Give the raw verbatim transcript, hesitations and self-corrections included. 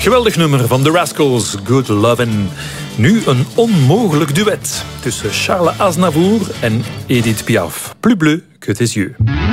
Geweldig nummer van The Rascals, Good Lovin'. Nu een onmogelijk duet tussen Charles Aznavour en Edith Piaf. Plus bleu que tes yeux.